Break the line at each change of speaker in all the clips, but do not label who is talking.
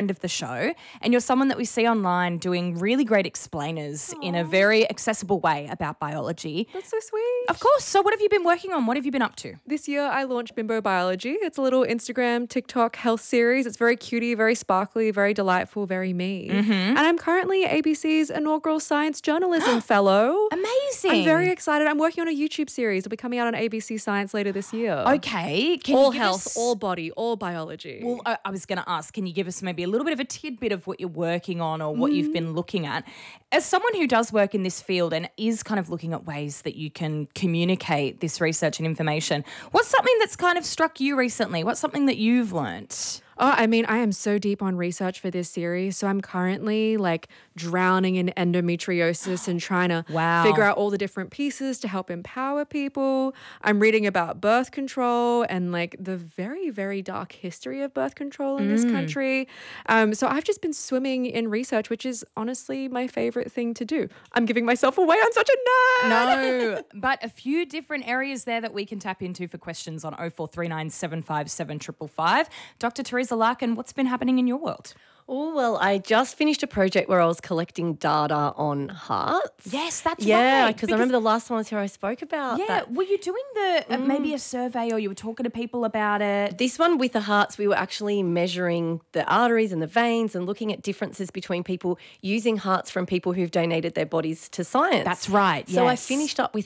friend of the show, and you're someone that we see online doing really great explainers in a very accessible way about biology.
That's so sweet.
Of course. So what have you been working on? What have you been up to?
This year I launched Bimbo Biology. It's a little Instagram, TikTok health series. It's very cutie, very sparkly, very delightful, very me. And I'm currently ABC's inaugural science journalism fellow.
Amazing.
I'm very excited. I'm working on a YouTube series. It'll be coming out on ABC Science later this year.
Okay. Can
All
you give
health,
us-
all body, all biology.
Well, I was going to ask, can you give us maybe a little bit of a tidbit of what you're working on or what you've been looking at? As someone who does work in this field and is kind of looking at ways that you can communicate this research and information, what's something that's kind of struck you recently? What's something that you've learnt?
Oh, I mean, I am so deep on research for this series. So I'm currently like drowning in endometriosis and trying to
Wow.
figure out all the different pieces to help empower people. I'm reading about birth control and like the very, very dark history of birth control in this country. So I've just been swimming in research, which is honestly my favorite thing to do. I'm giving myself away. I'm such a nerd.
No, but a few different areas there that we can tap into for questions on 0439 757 555. Dr. Teresa Larkin, what's been happening in your world?
Oh, well, I just finished a project where I was collecting data on hearts.
Yes, that's
Yeah,
right.
because I remember the last time I was here I spoke about
Yeah,
that.
were you doing the maybe a survey or you were talking to people about it?
This one with the hearts, we were actually measuring the arteries and the veins and looking at differences between people using hearts from people who've donated their bodies to science.
That's right,
So I
yes.
finished up with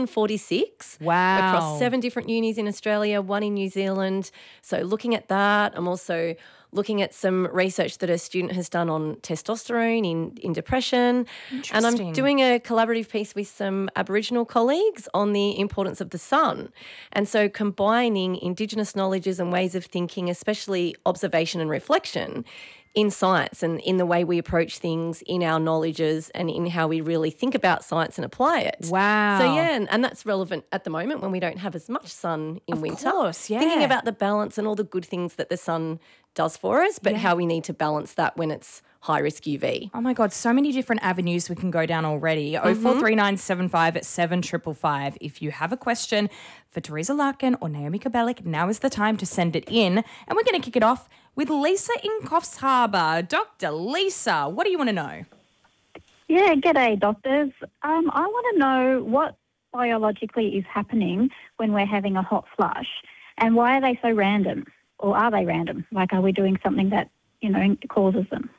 146
Wow.
across 7 different unis in Australia, 1 in New Zealand. So looking at that, I'm also looking at some research that a student has done on testosterone in depression. And I'm
Interesting.
doing a collaborative piece with some Aboriginal colleagues on the importance of the sun. And so combining Indigenous knowledges and ways of thinking, especially observation and reflection, in science and in the way we approach things, in our knowledges and in how we really think about science and apply it.
Wow.
So, yeah, and that's relevant at the moment when we don't have as much sun in winter.
course, yeah.
Thinking about the balance and all the good things that the sun does for us, but how we need to balance that when it's high-risk UV.
Oh my God, so many different avenues we can go down already. 043975 at 7555. If you have a question for Teresa Larkin or Naomi Kabelik, now is the time to send it in. And we're going to kick it off with Lisa in Coffs Harbour. Dr. Lisa, what do you want to know?
Yeah, g'day, doctors. I want to know what biologically is happening when we're having a hot flush and why are they so random? Or are they random? Like, are we doing something that, causes them?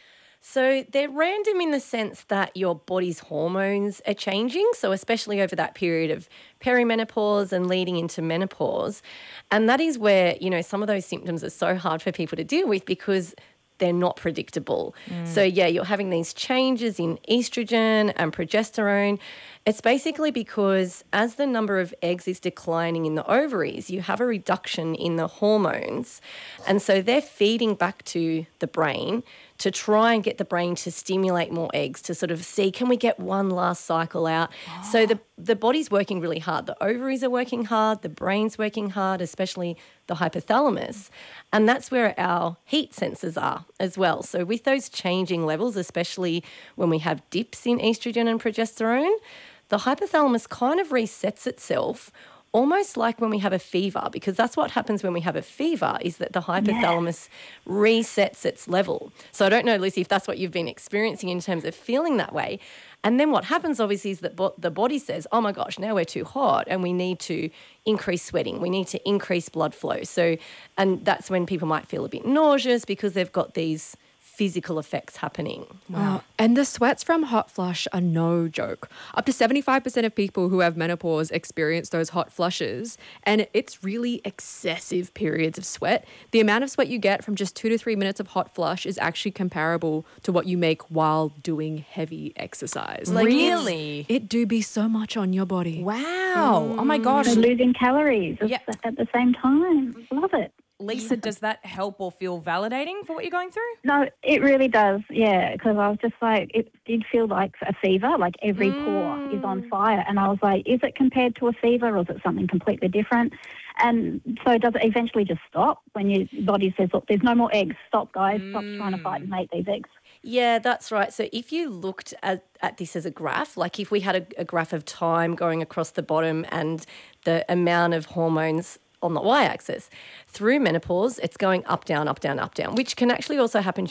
So they're random in the sense that your body's hormones are changing, so especially over that period of perimenopause and leading into menopause. And that is where, some of those symptoms are so hard for people to deal with because they're not predictable. So, yeah, you're having these changes in estrogen and progesterone. It's basically because as the number of eggs is declining in the ovaries, you have a reduction in the hormones. And so they're feeding back to the brain to try and get the brain to stimulate more eggs to sort of see, can we get one last cycle out? So the body's working really hard. The ovaries are working hard. The brain's working hard, especially the hypothalamus. And that's where our heat sensors are as well. So with those changing levels, especially when we have dips in estrogen and progesterone, the hypothalamus kind of resets itself almost like when we have a fever, because that's what happens when we have a fever is that the hypothalamus resets its level. So I don't know, Lucy, if that's what you've been experiencing in terms of feeling that way. And then what happens obviously is that the body says, oh my gosh, now we're too hot and we need to increase sweating. We need to increase blood flow. So, and that's when people might feel a bit nauseous because they've got these physical effects happening.
Wow. And the sweats from hot flush are no joke. Up to 75% of people who have menopause experience those hot flushes, and it's really excessive periods of sweat. The amount of sweat you get from just 2 to 3 minutes of hot flush is actually comparable to what you make while doing heavy exercise.
Really?
It do be so much on your body.
Wow. Oh my gosh.
So losing calories
Yep.
at the same time. Love it.
Lisa, does that help or feel validating for what you're going through?
No, it really does, yeah, because I was just like, it did feel like a fever, like every pore is on fire. And I was like, is it compared to a fever or is it something completely different? And so does it eventually just stop when your body says, look, there's no more eggs, stop guys, stop trying to fight and make these eggs?
Yeah, that's right. So if you looked at this as a graph, like if we had a graph of time going across the bottom and the amount of hormones on the y-axis, through menopause, it's going up, down, up, down, up, down, which can actually also happen